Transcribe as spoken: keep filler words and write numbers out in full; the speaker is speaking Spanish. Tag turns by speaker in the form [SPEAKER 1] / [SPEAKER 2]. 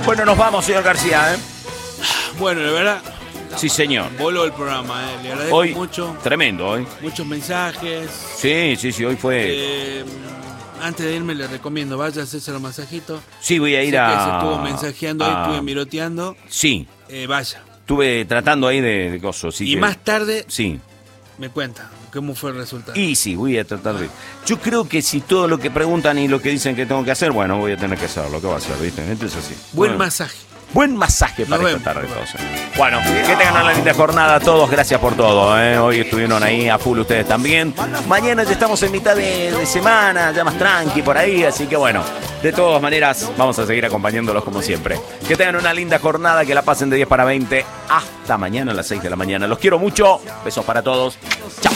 [SPEAKER 1] Bueno, nos vamos, señor García, ¿eh?
[SPEAKER 2] Bueno, de verdad.
[SPEAKER 1] Sí, señor.
[SPEAKER 2] Voló el programa, ¿eh? Le agradezco
[SPEAKER 1] Hoy,
[SPEAKER 2] mucho.
[SPEAKER 1] Tremendo, hoy.
[SPEAKER 2] Muchos mensajes.
[SPEAKER 1] Sí, sí, sí, hoy fue...
[SPEAKER 2] Eh, antes de irme le recomiendo, vaya a hacerse los masajitos.
[SPEAKER 1] Sí, voy a ir
[SPEAKER 2] sé
[SPEAKER 1] a...
[SPEAKER 2] que se estuvo mensajeando
[SPEAKER 1] a...
[SPEAKER 2] ahí, estuve miroteando.
[SPEAKER 1] Sí.
[SPEAKER 2] Eh, vaya.
[SPEAKER 1] Estuve tratando ahí de, de cosas. Sí
[SPEAKER 2] y
[SPEAKER 1] que...
[SPEAKER 2] más tarde
[SPEAKER 1] Sí.
[SPEAKER 2] me cuenta cómo fue el resultado.
[SPEAKER 1] Y sí, voy a tratar de... Yo creo que si todo lo que preguntan y lo que dicen que tengo que hacer, bueno, voy a tener que hacerlo. ¿Qué va a hacer, viste? Entonces así.
[SPEAKER 2] Buen
[SPEAKER 1] bueno.
[SPEAKER 2] masaje.
[SPEAKER 1] Buen masaje para
[SPEAKER 2] Nos
[SPEAKER 1] esta
[SPEAKER 2] vemos.
[SPEAKER 1] tarde, entonces. Bueno, que tengan una linda jornada a todos. Gracias por todo, ¿eh? Hoy estuvieron ahí a full ustedes también. Mañana ya estamos en mitad de, de semana, ya más tranqui por ahí. Así que bueno, de todas maneras, vamos a seguir acompañándolos como siempre. Que tengan una linda jornada, que la pasen de diez para veinte. Hasta mañana a las seis de la mañana. Los quiero mucho. Besos para todos. Chao.